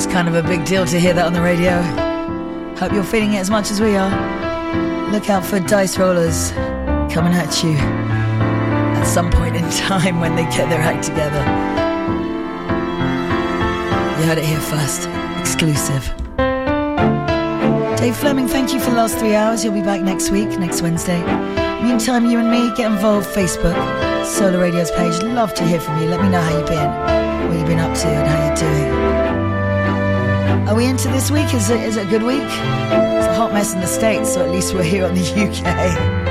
Kind of a big deal to hear that on the radio. Hope you're feeling it as much as we are. Look out for dice rollers coming at you at some point in time when they get their act together. You heard it here first. Exclusive. Dave Fleming, thank you for the last 3 hours. You'll be back next week, next Wednesday. Meantime, you and me, get involved. Facebook, Solar Radio's page. Love to hear from you. Let me know how you've been, what you've been up to and how you're doing. Are we into this week? Is it a good week? It's a hot mess in the States, so at least we're here on the UK.